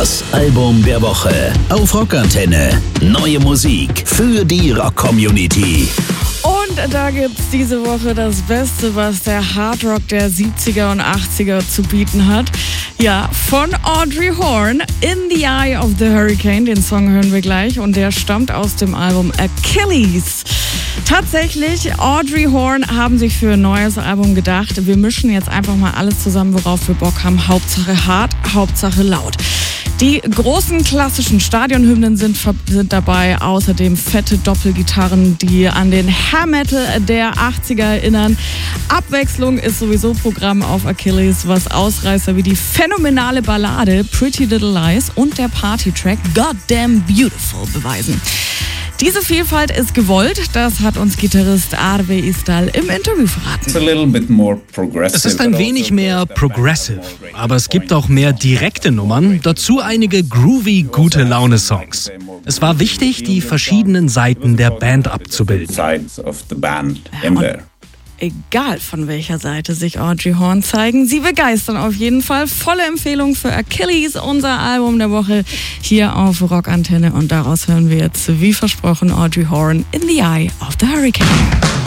Das Album der Woche auf Rockantenne. Neue Musik für die Rock-Community. Und da gibt's diese Woche das Beste, was der Hardrock der 70er und 80er zu bieten hat. Ja, von Audrey Horne, In the Eye of the Hurricane. Den Song hören wir gleich und der stammt aus dem Album Achilles. Tatsächlich, Audrey Horne haben sich für ein neues Album gedacht. Wir mischen jetzt einfach mal alles zusammen, worauf wir Bock haben. Hauptsache hart, Hauptsache laut. Die großen klassischen Stadionhymnen sind dabei, außerdem fette Doppelgitarren, die an den Hair Metal der 80er erinnern. Abwechslung ist sowieso Programm auf Achilles, was Ausreißer wie die phänomenale Ballade Pretty Little Lies und der Party-Track Goddamn Beautiful beweisen. Diese Vielfalt ist gewollt, das hat uns Gitarrist Arve Istal im Interview verraten. Es ist ein wenig mehr progressive, aber es gibt auch mehr direkte Nummern, dazu einige groovy, gute Laune-Songs. Es war wichtig, die verschiedenen Seiten der Band abzubilden. Egal von welcher Seite sich Audrey Horne zeigen, sie begeistern auf jeden Fall. Volle Empfehlung für Achilles, unser Album der Woche hier auf Rockantenne. Und daraus hören wir jetzt, wie versprochen, Audrey Horne, In the Eye of the Hurricane.